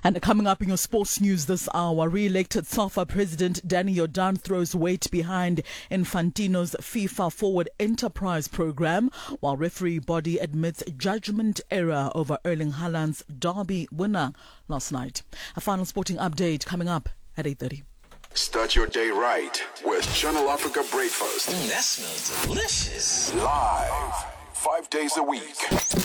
And coming up in your sports news this hour, re-elected SAFA President Danny Jordaan throws weight behind Infantino's FIFA Forward Enterprise program, while referee body admits judgment error over Erling Haaland's derby winner last night. A final sporting update coming up at 8:30. Start your day right with Channel Africa Breakfast. That smells delicious. Live, 5 days a week.